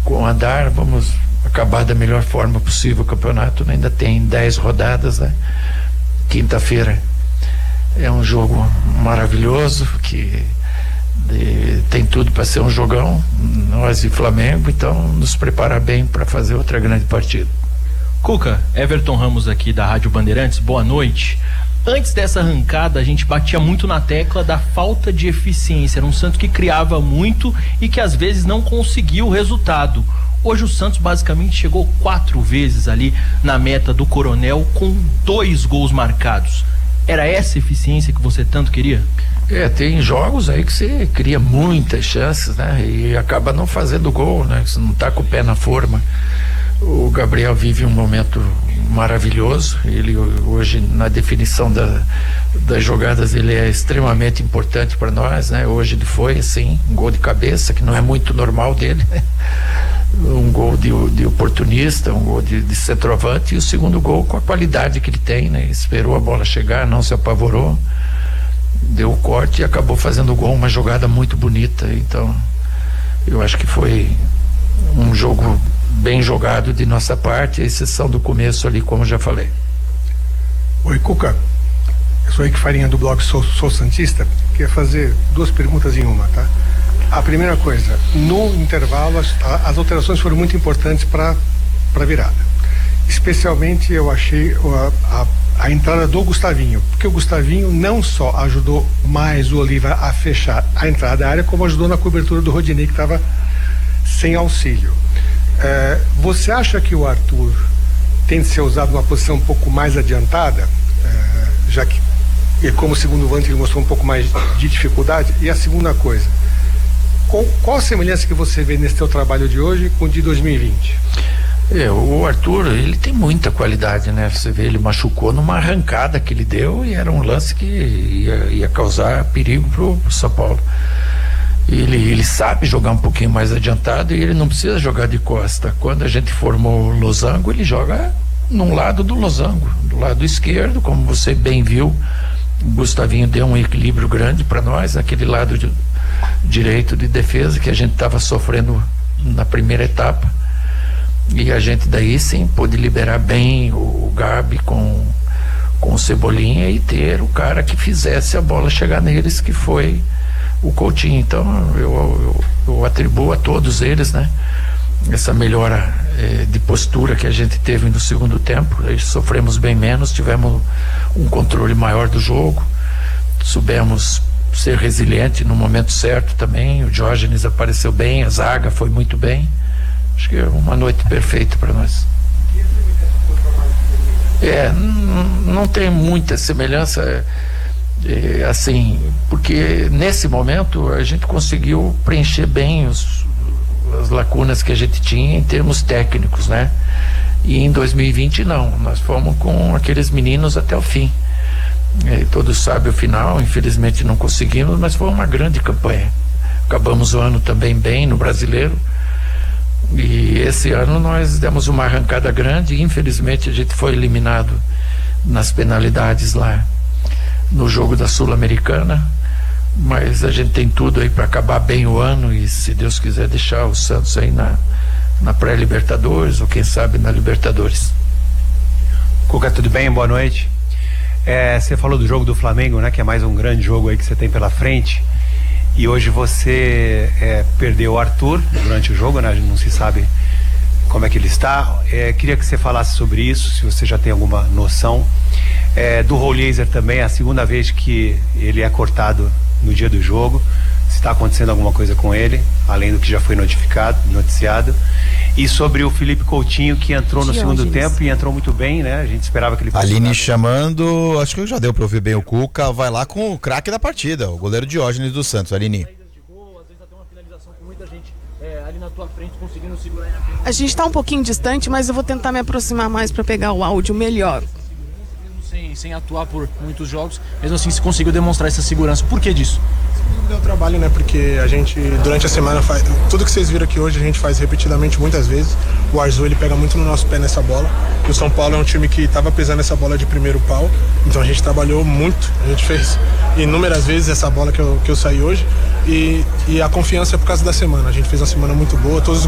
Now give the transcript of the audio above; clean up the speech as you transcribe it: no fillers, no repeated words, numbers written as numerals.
com o andar, vamos acabar da melhor forma possível o campeonato, né? Ainda tem 10 rodadas, né? Quinta-feira é um jogo maravilhoso, que tem tudo para ser um jogão, nós e Flamengo, então nos preparar bem para fazer outra grande partida. Cuca, Everton Ramos aqui da Rádio Bandeirantes, boa noite. Antes dessa arrancada, a gente batia muito na tecla da falta de eficiência. Era um Santos que criava muito e que às vezes não conseguia o resultado. Hoje o Santos basicamente chegou 4 vezes ali na meta do Coronel com 2 gols marcados. Era essa eficiência que você tanto queria? Tem jogos aí que você cria muitas chances, né? E acaba não fazendo gol, né? Você não tá com o pé na forma. O Gabriel vive um momento maravilhoso. Ele hoje, na definição das jogadas, ele é extremamente importante para nós, né? Hoje ele foi, assim, um gol de cabeça, que não é muito normal dele, né? Um gol de oportunista, um gol de centroavante, e o segundo gol com a qualidade que ele tem, né? Esperou a bola chegar, não se apavorou, deu o corte e acabou fazendo o gol, uma jogada muito bonita. Então eu acho que foi um jogo bem jogado de nossa parte, a exceção do começo ali, como já falei. Oi, Cuca, eu sou Henrique Farinha do blog Sou Santista. Queria fazer 2 perguntas em uma, tá? A primeira coisa, no intervalo as alterações foram muito importantes para a virada. Especialmente eu achei a entrada do Gustavinho, porque o Gustavinho não só ajudou mais o Oliva a fechar a entrada da área, como ajudou na cobertura do Rodinei, que estava sem auxílio. Você acha que o Arthur tem de ser usado numa posição um pouco mais adiantada, já que, como segundo volante, ele mostrou um pouco mais de dificuldade? E a segunda coisa, qual a semelhança que você vê nesse teu trabalho de hoje com o de 2020? O Arthur, ele tem muita qualidade, né? Você vê, ele machucou numa arrancada que ele deu e era um lance que ia causar perigo pro São Paulo. Ele sabe jogar um pouquinho mais adiantado e ele não precisa jogar de costa. Quando a gente formou o losango, ele joga num lado do losango, do lado esquerdo, como você bem viu. O Gustavinho deu um equilíbrio grande para nós, naquele lado direito de defesa que a gente estava sofrendo na primeira etapa, e a gente daí sim pôde liberar bem o Gabi com o Cebolinha e ter o cara que fizesse a bola chegar neles, que foi o Coutinho. Então eu atribuo a todos eles, né, essa melhora de postura que a gente teve no segundo tempo. Aí sofremos bem menos, tivemos um controle maior do jogo, soubemos ser resiliente no momento certo também. O Diógenes apareceu bem, a zaga foi muito bem. Acho que é uma noite perfeita para nós. Não tem muita semelhança, assim, porque nesse momento a gente conseguiu preencher bem as lacunas que a gente tinha em termos técnicos, né? E em 2020 não, nós fomos com aqueles meninos até o fim. Todos sabem o final, infelizmente não conseguimos, mas foi uma grande campanha. Acabamos o ano também bem no Brasileiro, e esse ano nós demos uma arrancada grande, e infelizmente a gente foi eliminado nas penalidades lá no jogo da Sul-Americana, mas a gente tem tudo aí para acabar bem o ano e, se Deus quiser, deixar o Santos aí na pré-Libertadores, ou quem sabe na Libertadores. Cuca, tudo bem? Boa noite. Você falou do jogo do Flamengo, né, que é mais um grande jogo aí que você tem pela frente, e hoje você perdeu o Arthur durante o jogo, né? Não se sabe como é que ele está. Queria que você falasse sobre isso, se você já tem alguma noção. Do Rolheiser também, é a segunda vez que ele é cortado no dia do jogo. Se está acontecendo alguma coisa com ele, além do que já foi noticiado. E sobre o Felipe Coutinho, que entrou no segundo tempo e entrou muito bem, né? A gente esperava que ele fosse. Aline chamando, acho que já deu para ouvir bem o Cuca. Vai lá com o craque da partida, o goleiro Diógenes dos Santos. Aline. A gente tá um pouquinho distante, mas eu vou tentar me aproximar mais para pegar o áudio melhor. Sem atuar por muitos jogos, mesmo assim se conseguiu demonstrar essa segurança. Por que disso? Deu trabalho, né? Porque a gente, durante a semana, faz tudo que vocês viram aqui hoje, a gente faz repetidamente muitas vezes. O Arthur, ele pega muito no nosso pé nessa bola. E o São Paulo é um time que estava pesando essa bola de primeiro pau. Então a gente trabalhou muito. A gente fez inúmeras vezes essa bola que eu saí hoje. E a confiança é por causa da semana. A gente fez uma semana muito boa. Todos os